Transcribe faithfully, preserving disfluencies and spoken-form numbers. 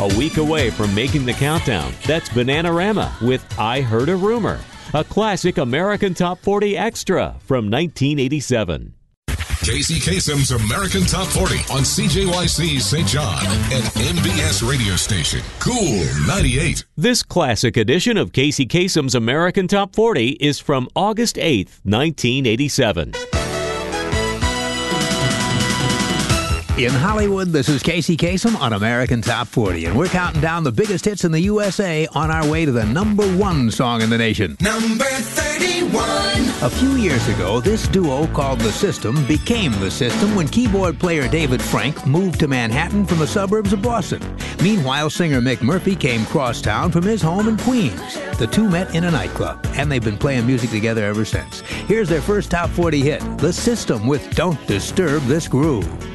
A week away from making the countdown, that's Bananarama with I Heard a Rumor, a classic American Top forty extra from nineteen eighty-seven. Casey Kasem's American Top forty on C J Y C Saint John and M B S radio station Cool ninety-eight. This classic edition of Casey Kasem's American Top forty is from August eighth, nineteen eighty-seven. In Hollywood, this is Casey Kasem on American Top forty, and we're counting down the biggest hits in the U S A on our way to the number one song in the nation. Number thirty-one. A few years ago, this duo called The System became The System when keyboard player David Frank moved to Manhattan from the suburbs of Boston. Meanwhile, singer Mick Murphy came crosstown from his home in Queens. The two met in a nightclub, and they've been playing music together ever since. Here's their first Top forty hit, The System with Don't Disturb This Groove.